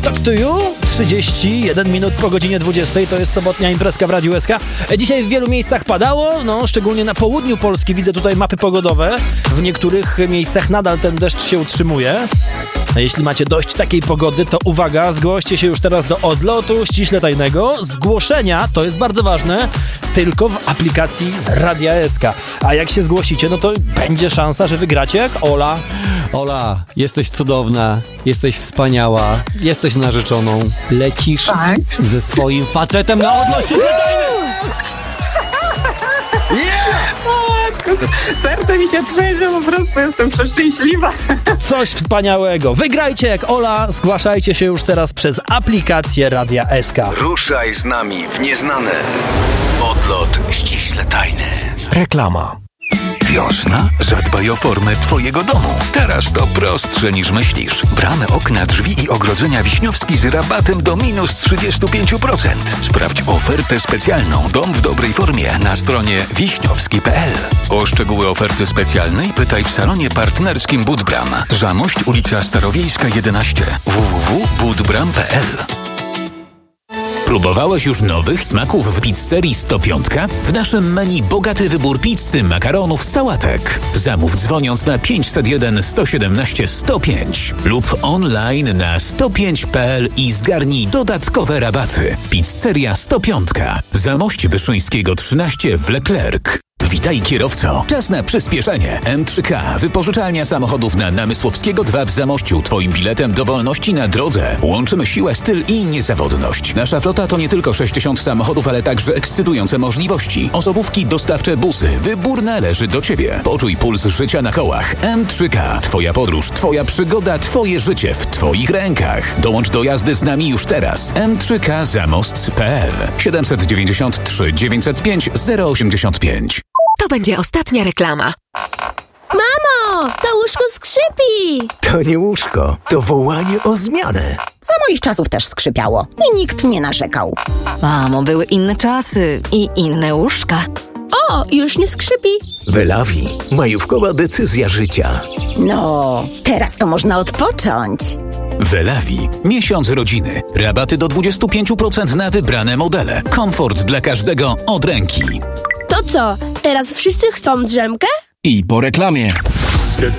Talk to You. 31 minut po godzinie 20. To jest sobotnia imprezka w Radiu SK. Dzisiaj w wielu miejscach padało, szczególnie na południu Polski. Widzę tutaj mapy pogodowe. W niektórych miejscach nadal ten deszcz się utrzymuje. A jeśli macie dość takiej pogody, to uwaga, zgłoście się już teraz do odlotu ściśle tajnego. Zgłoszenia, to jest bardzo ważne, tylko w aplikacji Radia SK. A jak się zgłosicie, to będzie szansa, że wygracie jak Ola. Ola, jesteś cudowna, jesteś wspaniała, jesteś narzeczoną, lecisz ze swoim facetem na odlot ściśle tajny! Serce mi się trzęsie, po prostu jestem przeszczęśliwa. Coś wspaniałego. Wygrajcie jak Ola, zgłaszajcie się już teraz przez aplikację Radia SK. Ruszaj z nami w nieznane. Odlot ściśle tajny. Reklama. Wiosna? Zadbaj o formę twojego domu. Teraz to prostsze niż myślisz. Bramy, okna, drzwi i ogrodzenia Wiśniowski z rabatem do minus 35%. Sprawdź ofertę specjalną Dom w dobrej formie na stronie wiśniowski.pl. O szczegóły oferty specjalnej pytaj w salonie partnerskim Budbram. Zamość, ulica Starowiejska 11. www.budbram.pl. Próbowałeś już nowych smaków w pizzerii 105? W naszym menu bogaty wybór pizzy, makaronów, sałatek. Zamów dzwoniąc na 501 117 105 lub online na 105.pl i zgarnij dodatkowe rabaty. Pizzeria 105. Zamość Wyszyńskiego 13 w Leclerc. Witaj kierowco. Czas na przyspieszenie. M3K. Wypożyczalnia samochodów na Namysłowskiego 2 w Zamościu. Twoim biletem do wolności na drodze. Łączymy siłę, styl i niezawodność. Nasza flota to nie tylko 60 samochodów, ale także ekscytujące możliwości. Osobówki, dostawcze, busy. Wybór należy do Ciebie. Poczuj puls życia na kołach. M3K. Twoja podróż, Twoja przygoda, Twoje życie w Twoich rękach. Dołącz do jazdy z nami już teraz. M3K Zamost.pl 793 905 085. To będzie ostatnia reklama. Mamo, to łóżko skrzypi! To nie łóżko, to wołanie o zmianę. Za moich czasów też skrzypiało i nikt nie narzekał. Mamo, były inne czasy i inne łóżka. O, już nie skrzypi. Welawi, majówkowa decyzja życia. No, teraz to można odpocząć. Welawi. Miesiąc rodziny. Rabaty do 25% na wybrane modele. Komfort dla każdego od ręki. To co, teraz wszyscy chcą drzemkę? I po reklamie.